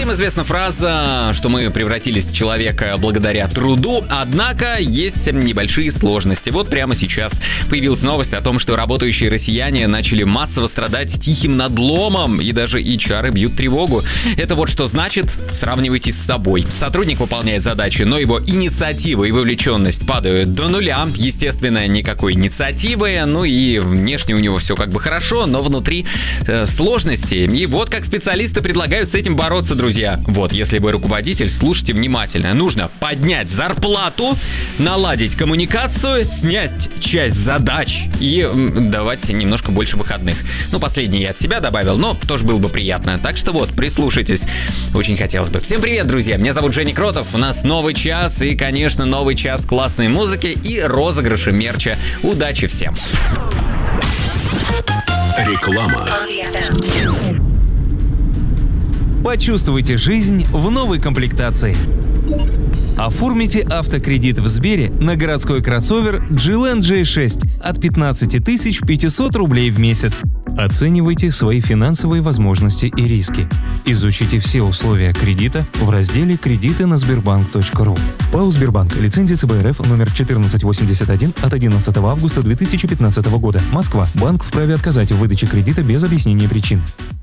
Всем известна фраза, что мы превратились в человека благодаря труду, однако есть небольшие сложности. Вот прямо сейчас появилась новость о том, что работающие россияне начали массово страдать тихим надломом, и даже HR бьют тревогу. Это вот что значит: сравнивайте с собой. Сотрудник выполняет задачи, но его инициатива и вовлеченность падают до нуля. Естественно, никакой инициативы, ну и внешне у него все как бы хорошо, но внутри сложности. И вот как специалисты предлагают с этим бороться, друзья. Вот, если вы руководитель, слушайте внимательно. Нужно поднять зарплату, наладить коммуникацию, снять часть задач и давать немножко больше выходных. Ну, последнее я от себя добавил, но тоже было бы приятно. Так что вот, прислушайтесь. Очень хотелось бы. Всем привет, друзья. Меня зовут Женя Кротов. У нас новый час и, конечно, новый час классной музыки и розыгрыши мерча. Удачи всем. Реклама. Почувствуйте жизнь в новой комплектации. Оформите автокредит в Сбере на городской кроссовер GLN J6 от 15 500 рублей в месяц. Оценивайте свои финансовые возможности и риски. Изучите все условия кредита в разделе «Кредиты на Сбербанк.ру». ПАО «Сбербанк». Лицензия ЦБ РФ номер 1481 от 11 августа 2015 года. Москва. Банк вправе отказать в выдаче кредита без объяснения причин.